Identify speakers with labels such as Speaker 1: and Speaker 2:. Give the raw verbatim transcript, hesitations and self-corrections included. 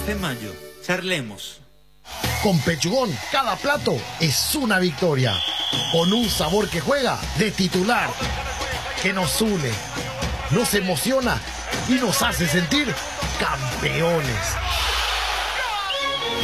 Speaker 1: Café Mayo. Charlemos.
Speaker 2: Con Pechugón, cada plato es una victoria. Con un sabor que juega de titular. Que nos une, nos emociona y nos hace sentir campeones.